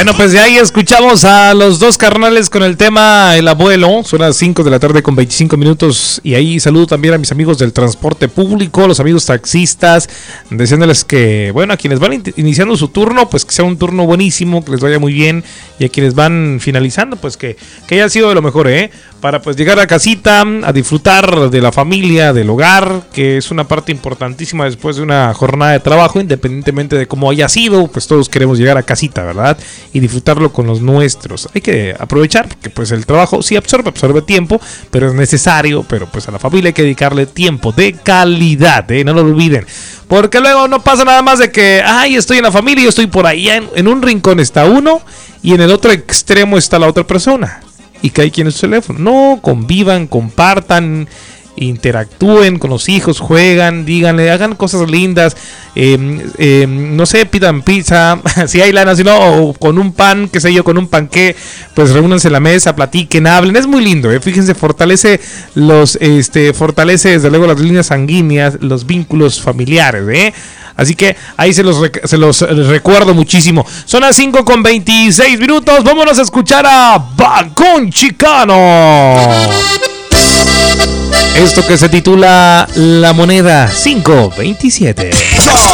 Bueno, pues de ahí escuchamos a los dos carnales con el tema El Abuelo. Son las 5 de la tarde con 25 minutos. Y ahí saludo también a mis amigos del transporte público, los amigos taxistas, deseándoles que, bueno, a quienes van iniciando su turno, pues que sea un turno buenísimo, que les vaya muy bien. Y a quienes van finalizando, pues que haya sido de lo mejor, para pues llegar a casita, a disfrutar de la familia, del hogar, que es una parte importantísima después de una jornada de trabajo, independientemente de cómo haya sido, pues todos queremos llegar a casita, ¿verdad? Y disfrutarlo con los nuestros. Hay que aprovechar, porque pues el trabajo sí absorbe tiempo, pero es necesario, pero pues a la familia hay que dedicarle tiempo de calidad, no lo olviden. Porque luego no pasa nada más de que, ay, estoy en la familia y estoy por ahí, en un rincón está uno y en el otro extremo está la otra persona. Y cada quien en su teléfono. No, convivan, compartan, interactúen con los hijos, juegan, díganle, hagan cosas lindas. No sé, pidan pizza, si hay lana, si no, o con un pan, qué sé yo, con un panqué, pues reúnanse en la mesa, platiquen, hablen. Es muy lindo, fíjense, fortalece desde luego las líneas sanguíneas, los vínculos familiares, Así que ahí se los recuerdo muchísimo. Son las 5 con 26 minutos. Vámonos a escuchar a Balcón Chicano. Esto que se titula La Moneda 527.